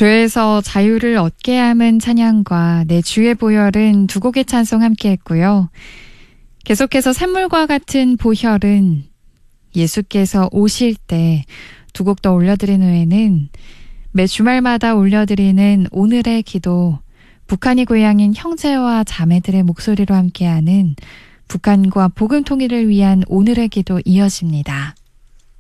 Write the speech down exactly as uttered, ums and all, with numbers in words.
죄에서 자유를 얻게 함은 찬양과 내 주의 보혈은 두 곡의 찬송 함께 했고요. 계속해서 샘물과 같은 보혈은 예수께서 오실 때 두 곡 더 올려드린 후에는 매 주말마다 올려드리는 오늘의 기도, 북한이 고향인 형제와 자매들의 목소리로 함께하는 북한과 복음 통일을 위한 오늘의 기도 이어집니다.